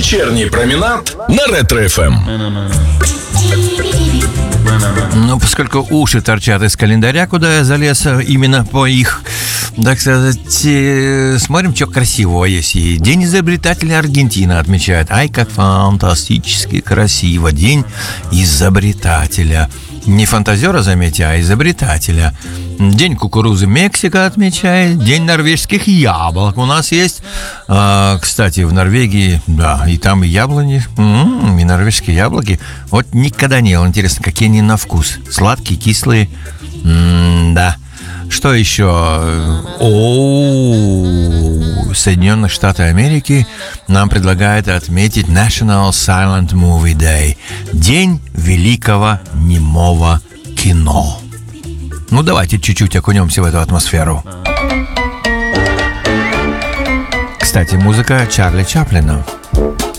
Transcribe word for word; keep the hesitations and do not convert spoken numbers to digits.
Вечерний променад на Ретро-эф эм. Ну, поскольку уши торчат из календаря, куда я залез именно по их, так сказать, э, смотрим, что красивого есть. И День изобретателя Аргентина отмечает. Ай, как фантастически красиво. День изобретателя. Не фантазера, заметьте, а изобретателя. День кукурузы Мексика отмечает. День норвежских яблок у нас есть. а, Кстати, в Норвегии, да, и там и яблони, м-м, и норвежские яблоки. Вот никогда не ел. Интересно, какие они на вкус. Сладкие, кислые. М-да. Что еще? О, Соединенные Штаты Америки нам предлагают отметить National Silent Movie Day. День великого немого кино. Ну, давайте чуть-чуть окунемся в эту атмосферу. Кстати, музыка Чарли Чаплина.